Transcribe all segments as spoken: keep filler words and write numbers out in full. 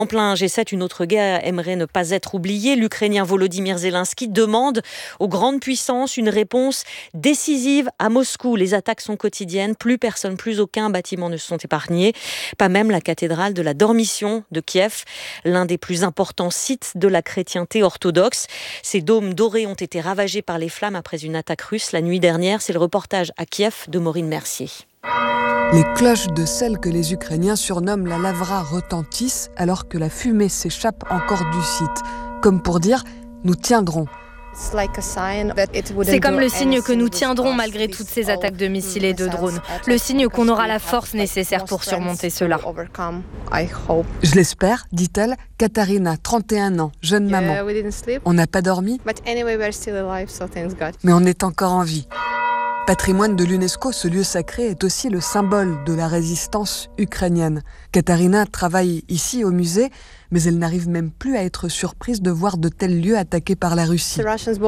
En plein G sept, une autre guerre aimerait ne pas être oubliée. L'Ukrainien Volodymyr Zelensky demande aux grandes puissances une réponse décisive à Moscou. Les attaques sont quotidiennes, plus personne, plus aucun bâtiment ne sont épargnés. Pas même la cathédrale de la Dormition de Kiev, l'un des plus importants sites de la chrétienté orthodoxe. Ces dômes dorés ont été ravagés par les flammes après une attaque russe la nuit dernière. C'est le reportage à Kiev de Maureen Mercier. Les cloches de celle que les Ukrainiens surnomment la Lavra retentissent alors que la fumée s'échappe encore du site. Comme pour dire « nous tiendrons ». C'est comme le signe que nous tiendrons malgré toutes ces attaques de missiles et de drones. Le signe qu'on aura la force nécessaire pour surmonter cela. Je l'espère, dit-elle, Katarina, trente et un ans, jeune maman. On n'a pas dormi, mais on est encore en vie. Patrimoine de l'UNESCO, ce lieu sacré est aussi le symbole de la résistance ukrainienne. Katarina travaille ici au musée, mais elle n'arrive même plus à être surprise de voir de tels lieux attaqués par la Russie.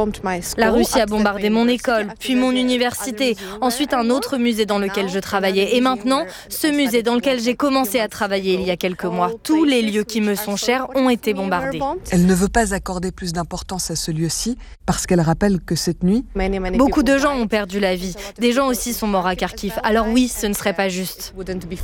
La Russie a bombardé mon école, puis mon université, ensuite un autre musée dans lequel je travaillais, et maintenant ce musée dans lequel j'ai commencé à travailler il y a quelques mois. Tous les lieux qui me sont chers ont été bombardés. Elle ne veut pas accorder plus d'importance à ce lieu-ci, parce qu'elle rappelle que cette nuit, beaucoup de gens ont perdu la vie. Des gens aussi sont morts à Kharkiv. Alors oui, ce ne serait pas juste.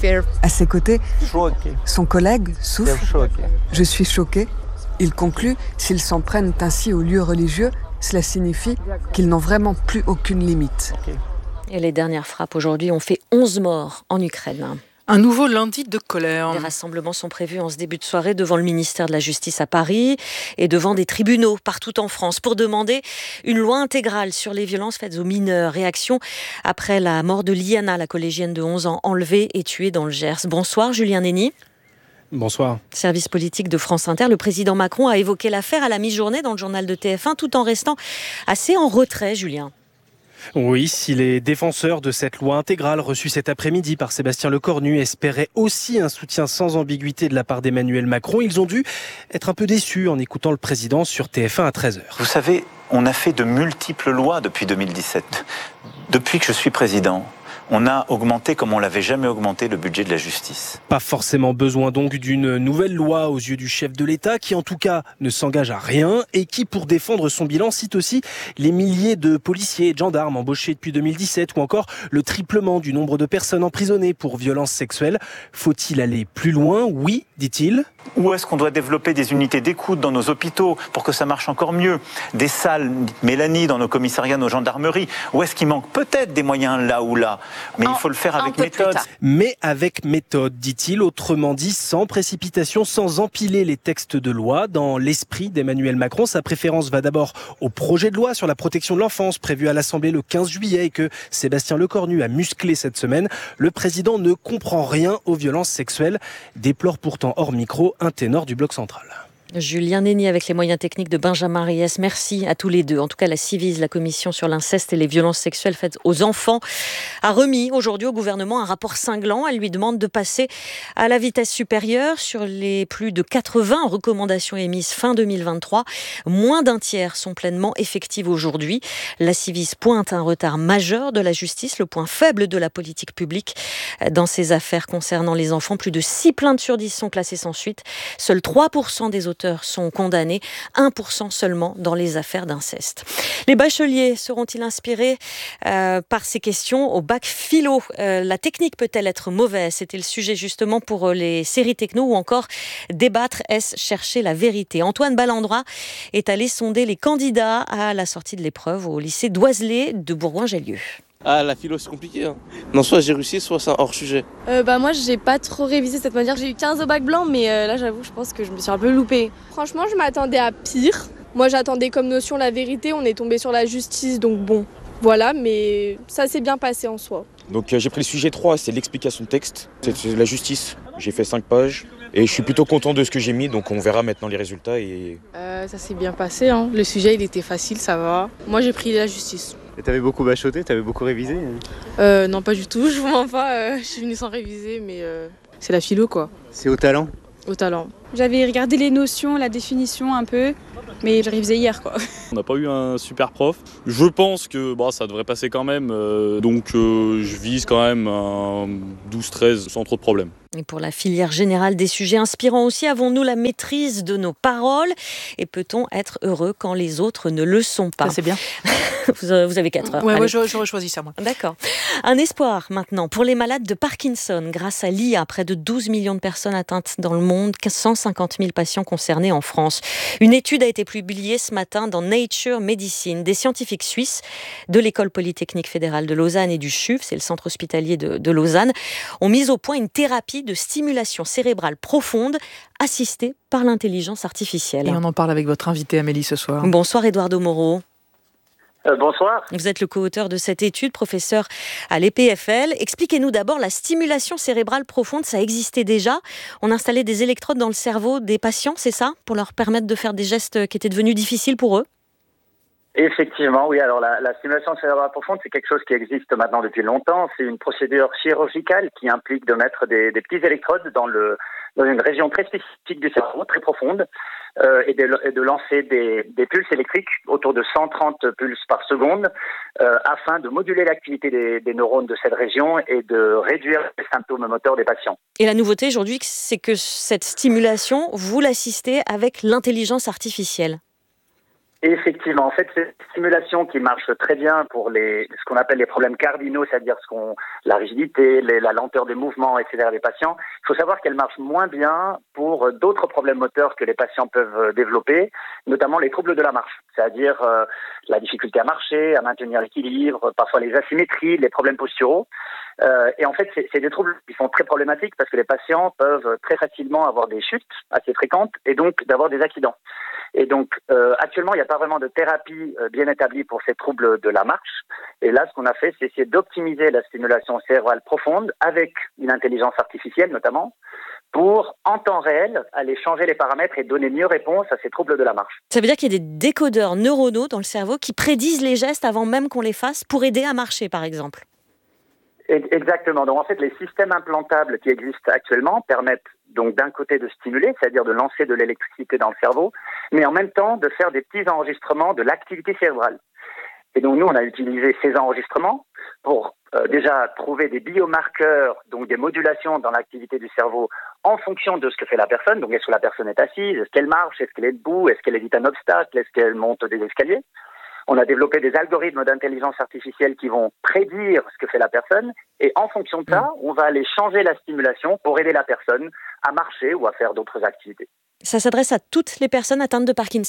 À ses côtés, son collègue souffle. Je suis choqué. Il conclut, s'ils s'en prennent ainsi aux lieux religieux, cela signifie qu'ils n'ont vraiment plus aucune limite. Et les dernières frappes aujourd'hui ont fait onze morts en Ukraine. Un nouveau lundi de colère. Des rassemblements sont prévus en ce début de soirée devant le ministère de la Justice à Paris et devant des tribunaux partout en France pour demander une loi intégrale sur les violences faites aux mineurs. Réaction après la mort de Liana, la collégienne de onze ans, enlevée et tuée dans le Gers. Bonsoir Julien Nény. Bonsoir. Service politique de France Inter. Le président Macron a évoqué l'affaire à la mi-journée dans le journal de T F un tout en restant assez en retrait, Julien. Oui, si les défenseurs de cette loi intégrale reçue cet après-midi par Sébastien Lecornu espéraient aussi un soutien sans ambiguïté de la part d'Emmanuel Macron, ils ont dû être un peu déçus en écoutant le président sur T F un à treize heures. Vous savez, on a fait de multiples lois depuis deux mille dix-sept. Depuis que je suis président, on a augmenté comme on l'avait jamais augmenté le budget de la justice. Pas forcément besoin donc d'une nouvelle loi aux yeux du chef de l'État qui en tout cas ne s'engage à rien et qui pour défendre son bilan cite aussi les milliers de policiers et de gendarmes embauchés depuis deux mille dix-sept ou encore le triplement du nombre de personnes emprisonnées pour violences sexuelles. Faut-il aller plus loin ? Oui, dit-il. Ou est-ce qu'on doit développer des unités d'écoute dans nos hôpitaux pour que ça marche encore mieux ? Des salles Mélanie dans nos commissariats, nos gendarmeries ? Ou est-ce qu'il manque peut-être des moyens là ou là ? Mais il faut le faire avec méthode. Mais avec méthode, dit-il, autrement dit, sans précipitation, sans empiler les textes de loi. Dans l'esprit d'Emmanuel Macron, sa préférence va d'abord au projet de loi sur la protection de l'enfance, prévu à l'Assemblée le quinze juillet et que Sébastien Lecornu a musclé cette semaine. Le président ne comprend rien aux violences sexuelles, déplore pourtant hors micro un ténor du bloc central. Julien Nény avec les moyens techniques de Benjamin Riès. Merci à tous les deux. En tout cas, la Civise, la commission sur l'inceste et les violences sexuelles faites aux enfants, a remis aujourd'hui au gouvernement un rapport cinglant. Elle lui demande de passer à la vitesse supérieure sur les plus de quatre-vingts recommandations émises fin deux mille vingt-trois. Moins d'un tiers sont pleinement effectives aujourd'hui. La Civise pointe un retard majeur de la justice, le point faible de la politique publique dans ces affaires concernant les enfants. Plus de six plaintes sur dix sont classées sans suite. Seuls trois pour cent des auteurs sont condamnés, un pour cent seulement dans les affaires d'inceste. Les bacheliers seront-ils inspirés euh, par ces questions au bac philo ? euh, La technique peut-elle être mauvaise ? C'était le sujet justement pour les séries techno ou encore débattre, est-ce chercher la vérité ? Antoine Ballandroy est allé sonder les candidats à la sortie de l'épreuve au lycée d'Oiselay de Bourgoin-Jallieu. Ah, la philo, c'est compliqué. Hein. Non, soit j'ai réussi, soit c'est un hors-sujet. Euh, bah, moi, j'ai pas trop révisé de cette manière. J'ai eu quinze au bac blanc, mais euh, là, j'avoue, je pense que je me suis un peu loupée. Franchement, je m'attendais à pire. Moi, j'attendais comme notion la vérité. On est tombé sur la justice, donc bon, voilà, mais ça s'est bien passé en soi. Donc, euh, j'ai pris le sujet trois, c'est l'explication de texte. C'est la justice. J'ai fait cinq pages. Et je suis plutôt content de ce que j'ai mis, donc on verra maintenant les résultats. Et... Euh, ça s'est bien passé, hein. Le sujet, il était facile, ça va. Moi, j'ai pris la justice. Et t'avais beaucoup bachoté, t'avais beaucoup révisé ? euh, Non, pas du tout, je vous mens pas. Euh, je suis venue sans réviser, mais euh, c'est la philo, quoi. C'est au talent ? Au talent. J'avais regardé les notions, la définition un peu, mais j'ai révisé hier, quoi. On n'a pas eu un super prof. Je pense que bah, ça devrait passer quand même, euh, donc euh, je vise quand même un douze treize sans trop de problèmes. Et pour la filière générale des sujets inspirants aussi, avons-nous la maîtrise de nos paroles? Et peut-on être heureux quand les autres ne le sont pas? Ça, c'est bien. vous, avez quatre heures. Ouais, ouais, j'aurais choisi ça, moi. D'accord. Un espoir maintenant pour les malades de Parkinson. Grâce à l'I A, près de douze millions de personnes atteintes dans le monde, cent cinquante mille patients concernés en France. Une étude a été publiée ce matin dans Nature Medicine. Des scientifiques suisses de l'École Polytechnique Fédérale de Lausanne et du C H U V, c'est le centre hospitalier de, de Lausanne, ont mis au point une thérapie de stimulation cérébrale profonde assistée par l'intelligence artificielle. Et on en parle avec votre invité Amélie ce soir. Bonsoir Eduardo Moreau. Euh, bonsoir. Vous êtes le co-auteur de cette étude, professeur à l'E P F L. Expliquez-nous d'abord, la stimulation cérébrale profonde, ça existait déjà. On installait des électrodes dans le cerveau des patients, c'est ça? Pour leur permettre de faire des gestes qui étaient devenus difficiles pour eux? Effectivement, oui. Alors la, la stimulation cérébrale profonde, c'est quelque chose qui existe maintenant depuis longtemps. C'est une procédure chirurgicale qui implique de mettre des, des petits électrodes dans, le, dans une région très spécifique du cerveau, très profonde, euh, et, de, et de lancer des, des pulses électriques autour de cent trente pulses par seconde, euh, afin de moduler l'activité des, des neurones de cette région et de réduire les symptômes moteurs des patients. Et la nouveauté aujourd'hui, c'est que cette stimulation, vous l'assistez avec l'intelligence artificielle. Effectivement, en fait, c'est une stimulation qui marche très bien pour les, ce qu'on appelle les problèmes cardinaux, c'est-à-dire ce qu'on, la rigidité, les, la lenteur des mouvements, et cetera des patients. Il faut savoir qu'elle marche moins bien pour d'autres problèmes moteurs que les patients peuvent développer, notamment les troubles de la marche, c'est-à-dire euh, la difficulté à marcher, à maintenir l'équilibre, parfois les asymétries, les problèmes posturaux. Euh, et en fait, c'est, c'est des troubles qui sont très problématiques parce que les patients peuvent très facilement avoir des chutes assez fréquentes et donc d'avoir des accidents. Et donc, euh, actuellement, il n'y a pas vraiment de thérapie euh, bien établie pour ces troubles de la marche. Et là, ce qu'on a fait, c'est essayer d'optimiser la stimulation cérébrale profonde avec une intelligence artificielle, notamment, pour, en temps réel, aller changer les paramètres et donner mieux réponse à ces troubles de la marche. Ça veut dire qu'il y a des décodeurs neuronaux dans le cerveau qui prédisent les gestes avant même qu'on les fasse pour aider à marcher, par exemple. Exactement. Donc, en fait, les systèmes implantables qui existent actuellement permettent donc d'un côté de stimuler, c'est-à-dire de lancer de l'électricité dans le cerveau, mais en même temps de faire des petits enregistrements de l'activité cérébrale. Et donc, nous, on a utilisé ces enregistrements pour euh, déjà trouver des biomarqueurs, donc des modulations dans l'activité du cerveau en fonction de ce que fait la personne. Donc, est-ce que la personne est assise, est-ce qu'elle marche, est-ce qu'elle est debout, est-ce qu'elle évite un obstacle, est-ce qu'elle monte des escaliers. On a développé des algorithmes d'intelligence artificielle qui vont prédire ce que fait la personne et en fonction de ça, on va aller changer la stimulation pour aider la personne à marcher ou à faire d'autres activités. Ça s'adresse à toutes les personnes atteintes de Parkinson ?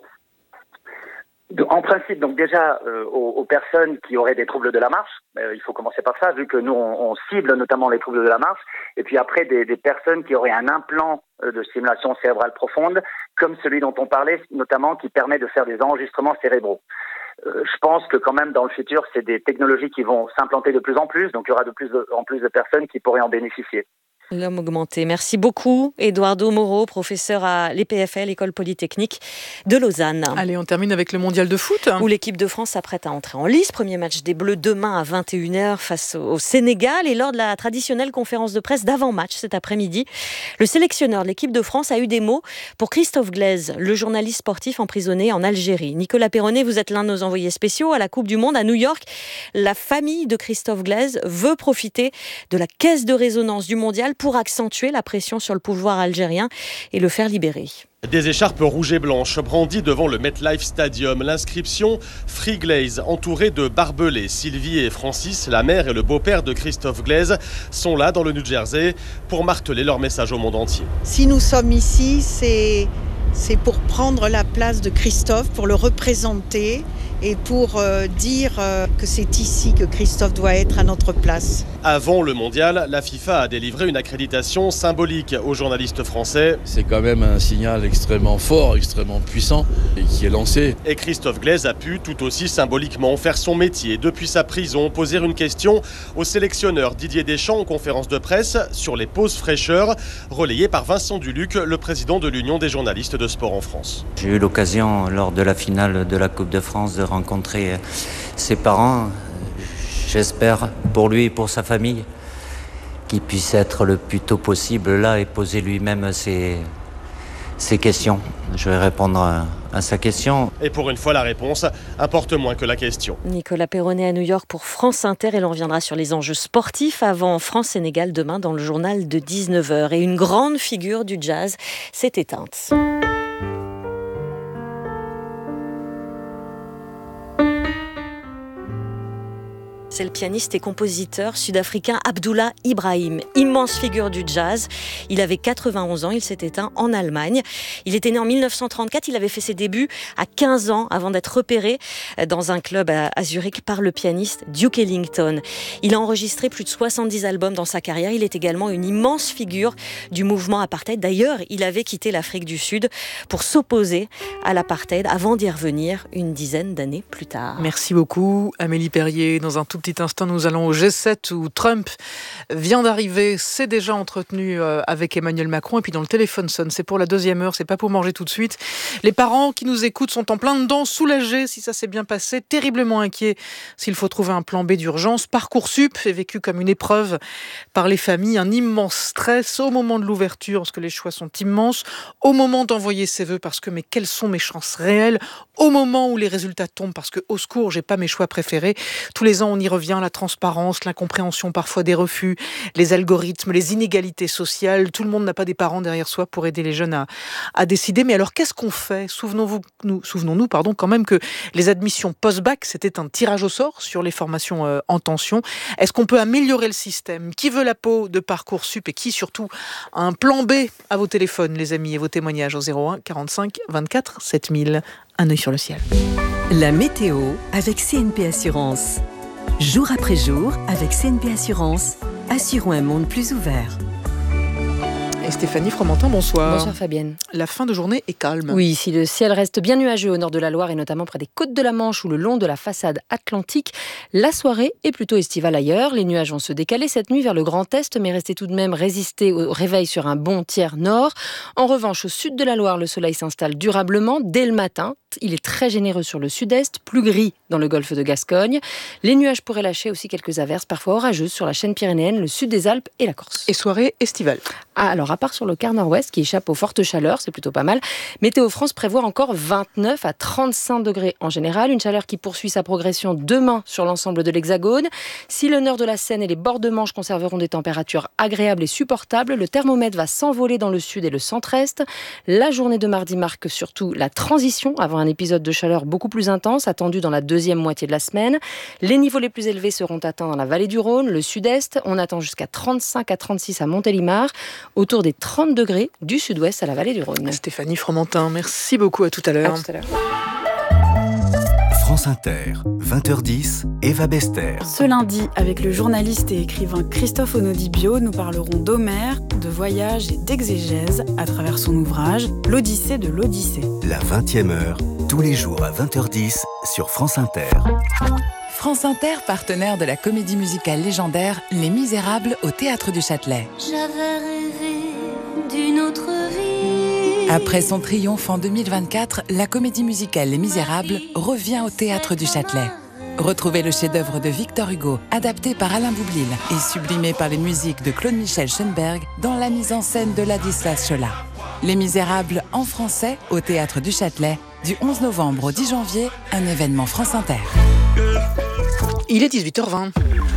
En principe, donc déjà euh, aux, aux personnes qui auraient des troubles de la marche, euh, il faut commencer par ça, vu que nous on, on cible notamment les troubles de la marche, et puis après des, des personnes qui auraient un implant euh, de stimulation cérébrale profonde, comme celui dont on parlait, notamment qui permet de faire des enregistrements cérébraux. Euh, je pense que quand même dans le futur, c'est des technologies qui vont s'implanter de plus en plus, donc il y aura de plus de, en plus de personnes qui pourraient en bénéficier. L'homme augmenté. Merci beaucoup, Eduardo Moreau, professeur à l'E P F L, École Polytechnique de Lausanne. Allez, on termine avec le mondial de foot. Où l'équipe de France s'apprête à entrer en lice. Premier match des Bleus demain à vingt et une heures face au Sénégal. Et lors de la traditionnelle conférence de presse d'avant-match cet après-midi, le sélectionneur de l'équipe de France a eu des mots pour Christophe Glaise, le journaliste sportif emprisonné en Algérie. Nicolas Perronnet, vous êtes l'un de nos envoyés spéciaux à la Coupe du Monde à New York. La famille de Christophe Glaise veut profiter de la caisse de résonance du mondial pour accentuer la pression sur le pouvoir algérien et le faire libérer. Des écharpes rouges et blanches brandies devant le MetLife Stadium. L'inscription Free Glaze, entourée de barbelés. Sylvie et Francis, la mère et le beau-père de Christophe Glaise, sont là dans le New Jersey pour marteler leur message au monde entier. Si nous sommes ici, c'est, c'est pour prendre la place de Christophe, pour le représenter et pour euh, dire euh, que c'est ici que Christophe doit être à notre place. Avant le mondial, la FIFA a délivré une accréditation symbolique aux journalistes français. C'est quand même un signal extrêmement fort, extrêmement puissant et qui est lancé. Et Christophe Glaise a pu tout aussi symboliquement faire son métier depuis sa prison, poser une question au sélectionneur Didier Deschamps en conférence de presse sur les pauses fraîcheurs, relayée par Vincent Duluc, le président de l'Union des journalistes de sport en France. J'ai eu l'occasion lors de la finale de la Coupe de France de rencontrer ses parents. J'espère pour lui et pour sa famille qu'il puisse être le plus tôt possible là et poser lui-même ses, ses questions. Je vais répondre à, à sa question. Et pour une fois, la réponse importe moins que la question. Nicolas Perronnet à New York pour France Inter. Et l'on reviendra sur les enjeux sportifs avant France-Sénégal demain dans le journal de dix-neuf heures. Et une grande figure du jazz s'est éteinte. C'est le pianiste et compositeur sud-africain Abdullah Ibrahim, immense figure du jazz. Il avait quatre-vingt-onze ans, il s'est éteint en Allemagne. Il était né en mille neuf cent trente-quatre, il avait fait ses débuts à quinze ans avant d'être repéré dans un club à Zurich par le pianiste Duke Ellington. Il a enregistré plus de soixante-dix albums dans sa carrière. Il est également une immense figure du mouvement apartheid. D'ailleurs, il avait quitté l'Afrique du Sud pour s'opposer à l'apartheid avant d'y revenir une dizaine d'années plus tard. Merci beaucoup Amélie Perrier. Dans un tout petit instant, nous allons au G sept où Trump vient d'arriver, s'est déjà entretenu avec Emmanuel Macron et puis dans le téléphone sonne. C'est pour la deuxième heure, c'est pas pour manger tout de suite. Les parents qui nous écoutent sont en plein dedans, soulagés si ça s'est bien passé, terriblement inquiets s'il faut trouver un plan B d'urgence. Parcoursup est vécu comme une épreuve par les familles, un immense stress au moment de l'ouverture parce que les choix sont immenses, au moment d'envoyer ses vœux parce que mais quelles sont mes chances réelles, au moment où les résultats tombent parce que au secours, j'ai pas mes choix préférés. Tous les ans on y revient, la transparence, l'incompréhension parfois des refus, les algorithmes, les inégalités sociales. Tout le monde n'a pas des parents derrière soi pour aider les jeunes à, à décider. Mais alors qu'est-ce qu'on fait ? Souvenons-vous, nous, souvenons-nous pardon, quand même que les admissions post-bac, c'était un tirage au sort sur les formations euh, en tension. Est-ce qu'on peut améliorer le système ? Qui veut la peau de Parcoursup et qui surtout a un plan B à vos téléphones, les amis, et vos témoignages au zéro un quarante-cinq vingt-quatre sept mille. Un œil sur le ciel. La météo avec C N P Assurance. Jour après jour, avec C N P Assurance, assurons un monde plus ouvert. Et Stéphanie Fromentin, bonsoir. Bonsoir Fabienne. La fin de journée est calme. Oui, si le ciel reste bien nuageux au nord de la Loire et notamment près des côtes de la Manche ou le long de la façade atlantique, la soirée est plutôt estivale ailleurs. Les nuages vont se décaler cette nuit vers le Grand Est, mais rester tout de même résister au réveil sur un bon tiers nord. En revanche, au sud de la Loire, le soleil s'installe durablement dès le matin. Il est très généreux sur le sud-est, plus gris dans le golfe de Gascogne. Les nuages pourraient lâcher aussi quelques averses, parfois orageuses, sur la chaîne pyrénéenne, le sud des Alpes et la Corse. Et soirée estivale. Ah, alors, à part sur le quart nord-ouest qui échappe aux fortes chaleurs, c'est plutôt pas mal. Météo France prévoit encore vingt-neuf à trente-cinq degrés en général, une chaleur qui poursuit sa progression demain sur l'ensemble de l'Hexagone. Si le nord de la Seine et les bords de Manche conserveront des températures agréables et supportables, le thermomètre va s'envoler dans le sud et le centre-est. La journée de mardi marque surtout la transition avant un épisode de chaleur beaucoup plus intense attendu dans la deuxième moitié de la semaine. Les niveaux les plus élevés seront atteints dans la vallée du Rhône, le sud-est. On attend jusqu'à trente-cinq à trente-six à Montélimar, autour des trente degrés du sud-ouest à la vallée du Rhône. Stéphanie Fromentin, merci beaucoup, à tout à l'heure. À tout à l'heure. France Inter, vingt heures dix, Eva Bester. Ce lundi, avec le journaliste et écrivain Christophe Onodibio, nous parlerons d'Homère, de voyage et d'exégèse à travers son ouvrage « L'Odyssée de l'Odyssée ». La vingtième heure, tous les jours à vingt heures dix sur France Inter. France Inter, partenaire de la comédie musicale légendaire Les Misérables au Théâtre du Châtelet. J'avais rêvé d'une autre vie. Après son triomphe en deux mille vingt-quatre, la comédie musicale Les Misérables revient au Théâtre du Châtelet. Retrouvez le chef-d'œuvre de Victor Hugo, adapté par Alain Boublil et sublimé par les musiques de Claude-Michel Schoenberg dans la mise en scène de Ladislas Chola. Les Misérables en français au Théâtre du Châtelet, du onze novembre au dix janvier, un événement France Inter. Il est dix-huit heures vingt.